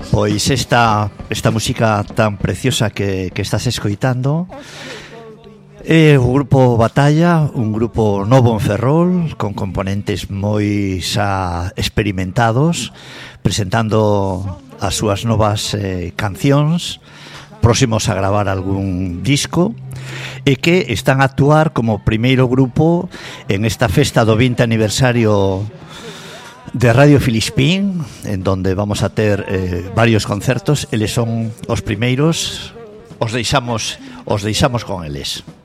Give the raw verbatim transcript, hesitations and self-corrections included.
Pois esta, esta música tan preciosa que, que estás escoitando é o grupo Batalla, un grupo novo en Ferrol, con componentes moi xa experimentados, presentando as súas novas eh, cancións, próximos a gravar algún disco, e que están a actuar como primeiro grupo en esta festa do vinte aniversario de Radio Filispín, en donde vamos a ter eh, varios concertos. Eles son os primeiros, os deixamos, os deixamos con eles.